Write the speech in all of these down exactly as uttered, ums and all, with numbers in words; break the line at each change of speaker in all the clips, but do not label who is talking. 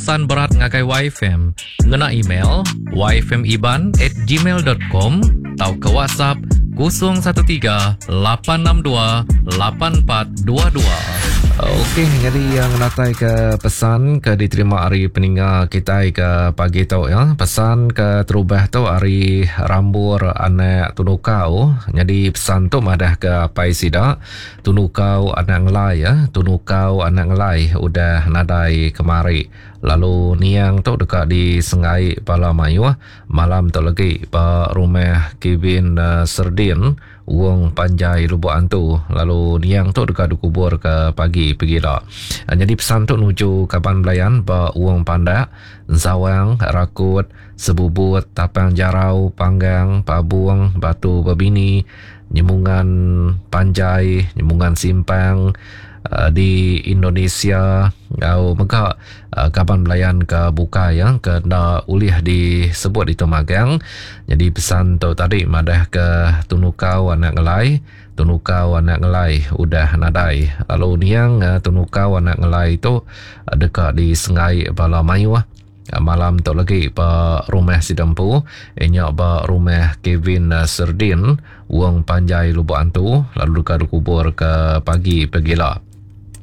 Pesan berat ngagai Y F M, ngena email y f m iban at gmail dot com atau ke WhatsApp kosong satu tiga lapan enam dua lapan empat dua dua.
Okey, jadi yang natai ke pesan ke diterima hari peninggal kita ke pagi tu ya. Pesan ke terubah tu hari rambur anak tunukau. Jadi pesan tu madah ke apa sida tunukau anak ngelai ya. Tunukau anak ngelai udah nadai kemari. Lalu niang tu dekat di Sengai Pala Mayu malam tu lagi pa rumah Kevin uh, Serdin Uang Panjai Lubuk Antu. Lalu niang tu dekat dikubur ke pagi pergi lah. Uh, jadi pesan tu nuju Kaban Belayan pa Uang Pandak, Zawang, Rakut, Sebubut, Tapang Jarau, Panggang, Pabuang, Batu Babini, Nyemungan Panjai, Nyemungan Simpang, Uh, di Indonesia au maka uh, Kaban Belayan ke buka yang ke na ulih disebut itu magang. Jadi pesan tu tadi madah ke tunukau anak ngelai, tunukau anak ngelai udah nadai. Lalu niang uh, tunukau anak ngelai itu uh, dekat di Sengai Bala Mayu uh, malam tu lagi pa rumah Sidampu enyak pa rumah Kevin uh, Serdin Uang Panjai Lubuk Antu. Lalu dekat kubur ke pagi pergilah.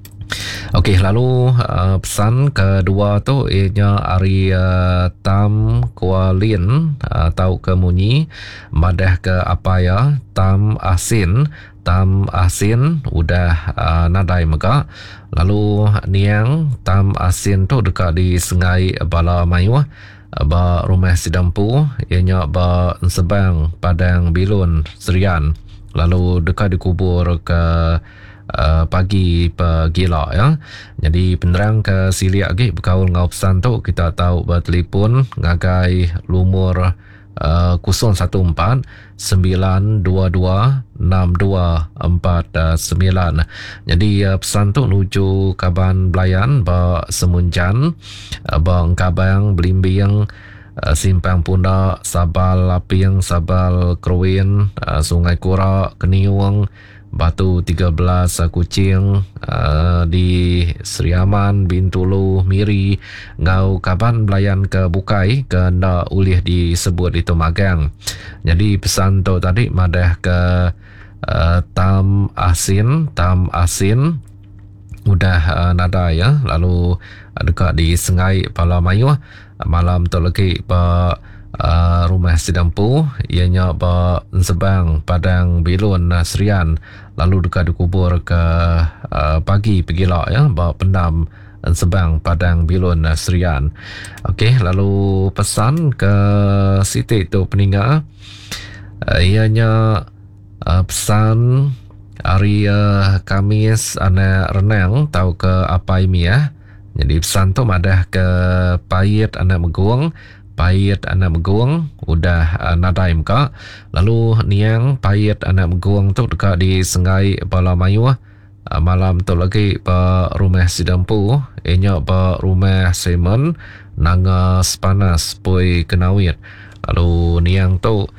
Okey, lalu uh, pesan kedua tu ianya Ari uh, Tam Kualin atau uh, kemunyi madah ke apa ya Tam Asin Tam Asin udah uh, nadai mega. Lalu niang Tam Asin tu dekat di Sengai Bala Mayu ba rumah Sidampu ianya ba Sebang Padang Bilun Serian. Lalu dekat dikubur ke Uh, pagi pergila ya. Jadi penerang ke siliak lagi berkaul ngau pesan tu kita tahu bertelefon ngagai lumur uh, kosong satu empat sembilan dua dua enam dua empat sembilan. Jadi uh, pesan tu nuju Kaban Belayan ba Semunjan uh, ba Engkabang Belimbing uh, Simpang Pundak Sabal Laping Sabal Kerwin uh, Sungai Kura Keniung Batu tiga belas Kucing uh, di Seriaman Bintulu Miri ngau Kaban Belayan ke Bukai ke ndak ulih disebut itu magang. Jadi pesan tu tadi madah ke uh, Tam Asin Tam Asin udah uh, nada ya. Lalu uh, dekat di Sengai Pala Mayu uh, malam tu lagi pa Uh, rumah Sidampu ianya ba Sebang Padang Bilun Serian. Lalu dekat dikubur ke uh, pagi pergilah ya ba Pendam Sebang Padang Bilun Serian. Okey, lalu pesan ke Siti tu peninggal uh, ianya uh, pesan hari uh, Kamis anak renang tahu ke apa ini ya. Jadi pesan tu madah ke Payit anak Meguang Payit anak Meguang udah uh, nadai muka. Lalu niang Payit anak Meguang tu dekat di Sengai Bala Mayu uh, malam tu lagi pa rumah Sidampu ianya pa rumah Simon Nanga Sepanas Pui Kenawit. Lalu niang tu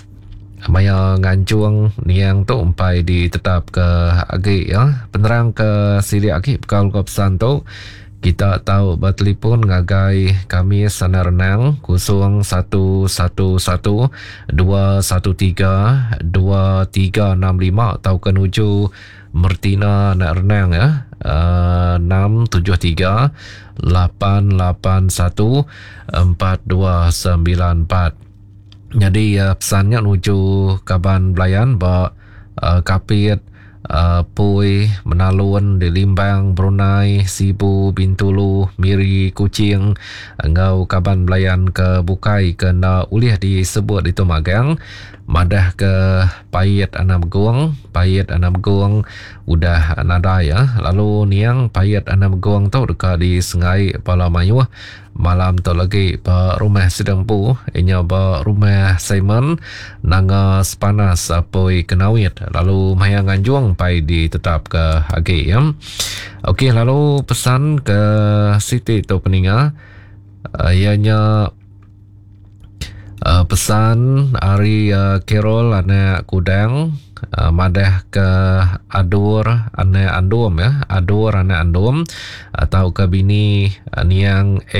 maya ngancung niang tu umpai ditetap ke agi ya. Penerang ke sili agi bekal ke pesan tu kita tahu bertelefon ngagai kami sana renang kosong satu satu satu dua satu tiga dua tiga enam lima atau kenuju Mertina nak renang ya uh, enam tujuh tiga lapan lapan satu empat dua sembilan empat. Jadi uh, pesannya nuju Kaban Belayan ba uh, Kapit Uh, Pui, Menalun, di Limbang, Brunei, Sibu, Bintulu, Miri, Kucing, ngau Kaban Belayan ke Bukai ke na ulih disebut itu magang. Madah ke Payit anak Meguang, Payit anak Meguang udah nada ya. Lalu niang Payit anak Meguang tu dekat di Sengai Pala Mayu malam tu lagi pa rumah Sidampu inya ba rumah Simon Nanga Sepanas Pui Kenawit. Lalu Maya Nganjuang pai ditetap ke agi ya. Okey, lalu pesan ke Siti tu peninggal uh, ianya uh, pesan hari uh, Carol anak Kudang uh, madah ke Adur anak Andum ya. Adur anak Andum atau ke bini uh, niang